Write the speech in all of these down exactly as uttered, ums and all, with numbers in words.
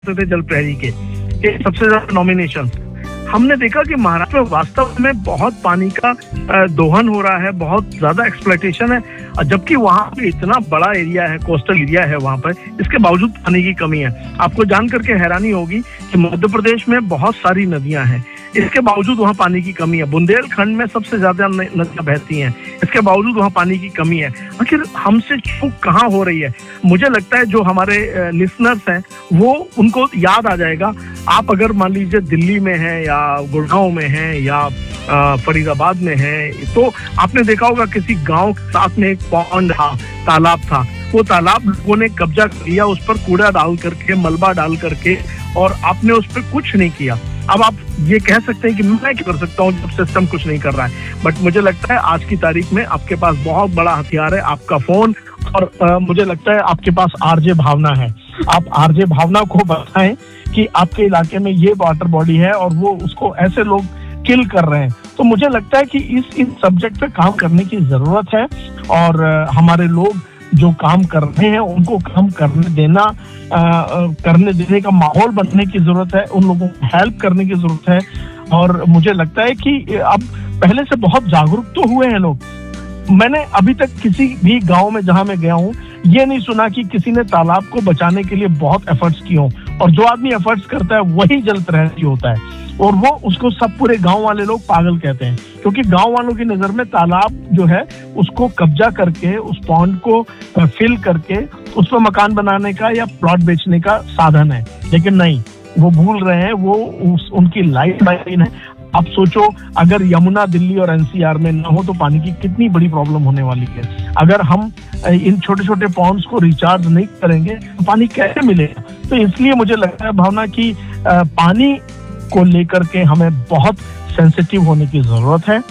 थे जल प्रहरी के, ये सबसे ज्यादा नॉमिनेशन। हमने देखा कि महाराष्ट्र में वास्तव में बहुत पानी का दोहन हो रहा है, बहुत ज्यादा एक्सप्लॉयटेशन है, जबकि वहाँ पे इतना बड़ा एरिया है, कोस्टल एरिया है वहाँ पर, इसके बावजूद पानी की कमी है। आपको जान करके हैरानी होगी कि मध्य प्रदेश में बहुत सारी नदियां हैं, इसके बावजूद वहाँ पानी की कमी है। बुंदेलखंड में सबसे ज्यादा नदियां बहती हैं, इसके बावजूद वहाँ पानी की कमी है। आखिर हमसे चूक कहाँ हो रही है? मुझे लगता है जो हमारे लिसनर्स हैं वो उनको याद आ जाएगा। आप अगर मान लीजिए दिल्ली में हैं या गुड़गांव में हैं या फरीदाबाद में हैं, तो आपने देखा होगा किसी गांव के साथ में एक पॉन्ड था, तालाब था। वो तालाब लोगों ने कब्जा किया, उस पर कूड़ा डाल करके, मलबा डाल करके, और आपने उस पर कुछ नहीं किया। अब आप ये कह सकते हैं कि मैं क्या कर सकता हूँ जब सिस्टम कुछ नहीं कर रहा है, बट मुझे लगता है आज की तारीख में आपके पास बहुत बड़ा हथियार है, आपका फोन, और आ, मुझे लगता है आपके पास आरजे भावना है। आप आरजे भावना को बताएं कि आपके इलाके में ये वाटर बॉडी है और वो उसको ऐसे लोग किल कर रहे हैं। तो मुझे लगता है कि इस इन सब्जेक्ट पे काम करने की जरूरत है, और आ, हमारे लोग जो काम कर रहे हैं उनको काम करने देना आ, करने देने का माहौल बनने की जरूरत है, उन लोगों को हेल्प करने की जरूरत है। और मुझे लगता है कि अब पहले से बहुत जागरूक तो हुए हैं लोग। मैंने अभी तक किसी भी गांव में जहां मैं गया हूं ये नहीं सुना कि किसी ने तालाब को बचाने के लिए बहुत एफर्ट्स किए हों, और जो आदमी एफर्ट्स करता है वही जल प्रहरी होता है, और वो उसको सब पूरे गांव वाले लोग पागल कहते हैं, क्योंकि गांव वालों की नजर में तालाब जो है उसको कब्जा करके, उस पॉन्ड को फिल करके उस पर मकान बनाने का या प्लॉट बेचने का साधन है। लेकिन नहीं, वो भूल रहे हैं वो उस, उनकी लाइफ लाइन है। आप सोचो, अगर यमुना दिल्ली और एनसीआर में न हो तो पानी की कितनी बड़ी प्रॉब्लम होने वाली है। अगर हम इन छोटे छोटे पॉन्ड्स को रिचार्ज नहीं करेंगे तो पानी कैसे मिलेगा? तो इसलिए मुझे लगता है भावना कि पानी को लेकर के हमें बहुत सेंसिटिव होने की जरूरत है,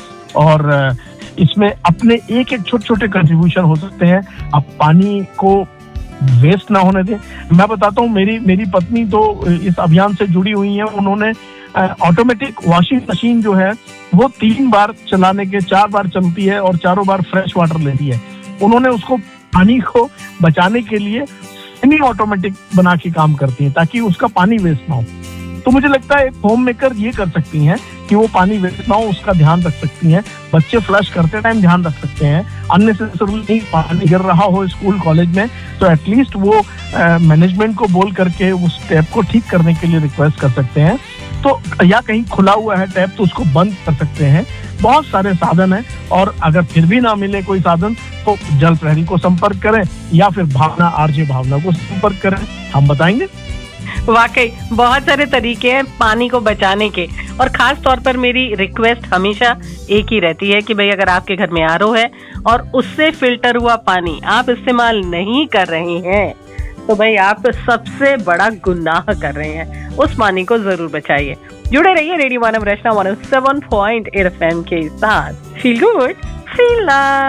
और इसमें अपने एक एक छोटे छोटे कंट्रीब्यूशन हो सकते हैं। आप पानी को वेस्ट ना होने दें। मैं बताता हूँ, मेरी मेरी पत्नी तो इस अभियान से जुड़ी हुई है। उन्होंने ऑटोमेटिक वॉशिंग मशीन जो है वो तीन बार चलाने के चार बार चलती है और चारों बार फ्रेश वाटर लेती है। उन्होंने उसको पानी को बचाने के लिए सेमी ऑटोमेटिक बना के काम करती है ताकि उसका पानी वेस्ट ना हो। तो मुझे लगता है होम मेकर ये कर सकती हैं कि वो पानी वेस्ट ना हो, उसका ध्यान रख सकती हैं। बच्चे फ्लश करते टाइम ध्यान रख सकते हैं। अननेसेसरली पानी गिर रहा हो स्कूल कॉलेज में तो एटलीस्ट वो मैनेजमेंट को बोल करके उस टैप को ठीक करने के लिए रिक्वेस्ट कर सकते हैं। तो या कहीं खुला हुआ है टैप तो उसको बंद कर सकते हैं। बहुत सारे साधन हैं, और अगर फिर भी ना मिले कोई साधन तो जल प्रहरी को संपर्क करें या फिर भावना आरजे भावना को संपर्क करें, हम बताएंगे। वाकई बहुत सारे तरीके हैं पानी को बचाने के, और खास तौर पर मेरी रिक्वेस्ट हमेशा एक ही रहती है कि भाई अगर आपके घर में आरओ है और उससे फिल्टर हुआ पानी आप इस्तेमाल नहीं कर रहे हैं तो भाई आप सबसे बड़ा गुनाह कर रहे हैं। उस पानी को जरूर बचाइए। जुड़े रहिए रेडियो मानव रचना one O seven point eight F M के साथ। Feel good, feel